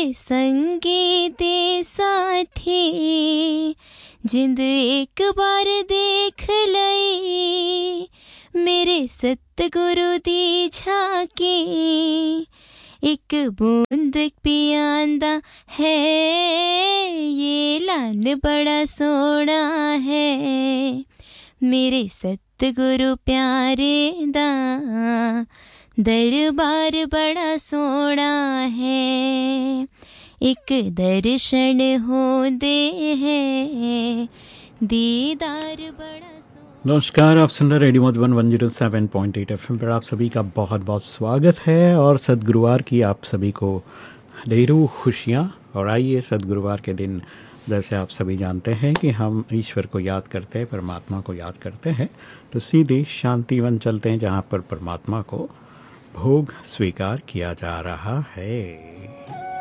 मेरे संगीत साथी जिंद एक बार देख लई, मेरे सतगुरु दी झांकी एक बूंद पियांदा है, ये लाल बड़ा सोना है, मेरे सतगुरु प्यारे दा दरबार बड़ा सोना है, एक दर्शन होंदे है दीदार बड़ा। नमस्कार, आप सुन रहे रेडियो मधुबन 107.8 एफएम पर आप सभी का बहुत बहुत स्वागत है और सद्गुरुवार की आप सभी को ढेरों खुशियाँ। और आइए सद्गुरुवार के दिन जैसे आप सभी जानते हैं कि हम ईश्वर को याद करते हैं, परमात्मा को याद करते हैं, तो सीधे शांतिवन चलते हैं जहाँ पर परमात्मा को भोग स्वीकार किया जा रहा है।